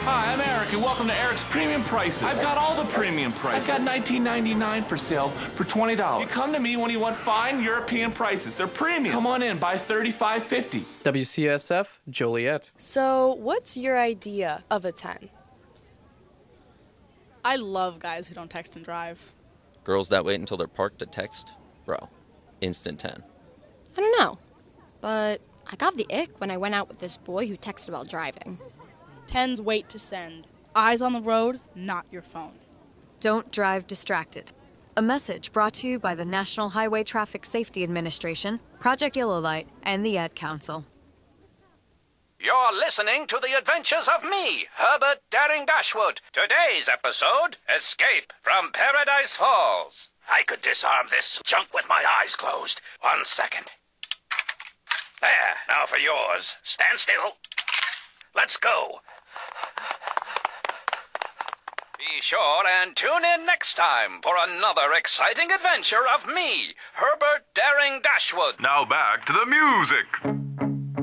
Hi, I'm Eric, and welcome to Eric's Premium Prices. I've got all the premium prices. I've got $19.99 for sale for $20. You come to me when you want fine European prices. They're premium. Come on in, buy $35.50. WCSF, Joliet. So, what's your idea of a 10? I love guys who don't text and drive. Girls that wait until they're parked to text? Bro, instant 10. I don't know, but I got the ick when I went out with this boy who texted while driving. 10s wait to send. Eyes on the road, not your phone. Don't drive distracted. A message brought to you by the National Highway Traffic Safety Administration, Project Yellow Light, and the Ad Council. You're listening to the adventures of me, Herbert Daring Dashwood. Today's episode, Escape from Paradise Falls. I could disarm this junk with my eyes closed. 1 second. There, now for yours. Stand still. Let's go. Be sure and tune in next time for another exciting adventure of me, Herbert Daring Dashwood. Now back to the music.